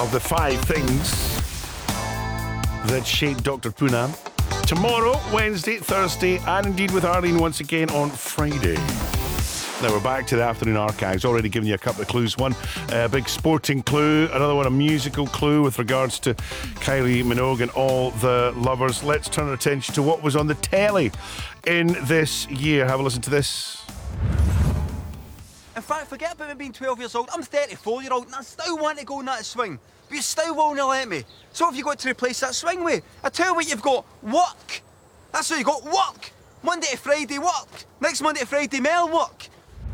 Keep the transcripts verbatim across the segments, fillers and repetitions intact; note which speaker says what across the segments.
Speaker 1: of the five things that shaped Doctor Poonam. Tomorrow, Wednesday, Thursday, and indeed with Arlene once again on Friday. Now we're back to the afternoon archives. Already given you a couple of clues. One a uh, big sporting clue, another one a musical clue with regards to Kylie Minogue and all the lovers. Let's turn our attention to what was on the telly in this year. Have a listen to this.
Speaker 2: In fact, forget about me being twelve years old. I'm thirty-four year old and I still want to go on that swing. But you still won't let me. So what have you got to replace that swing with? I tell you what you've got. Work. That's what you got. Work. Monday to Friday, work. Next Monday to Friday, Mel, work.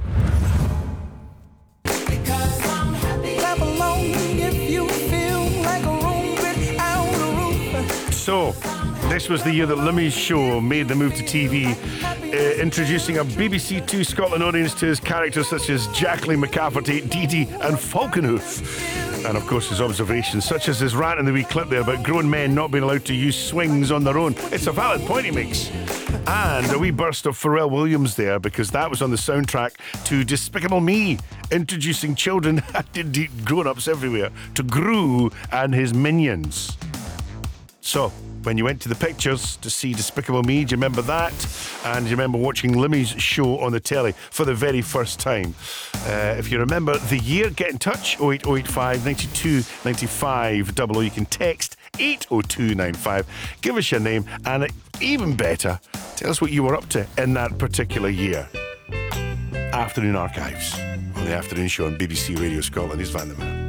Speaker 1: So, this was the year that Limmy's show made the move to T V, uh, introducing a B B C Two Scotland audience to his characters such as Jacqueline McCafferty, Dee Dee and Falconhoof. And of course his observations, such as his rant in the wee clip there about grown men not being allowed to use swings on their own. It's a valid point he makes. And a wee burst of Pharrell Williams there, because that was on the soundtrack to Despicable Me, introducing children, and indeed grown-ups everywhere, to Gru and his minions. So, when you went to the pictures to see Despicable Me, do you remember that? And do you remember watching Limmy's show on the telly for the very first time? Uh, if you remember the year, get in touch, oh eight oh eight five, nine two, nine five double oh. You can text eight oh two nine five. Give us your name, and even better, tell us what you were up to in that particular year. Afternoon Archives on the afternoon show on B B C Radio Scotland. Here's Van der Merwe.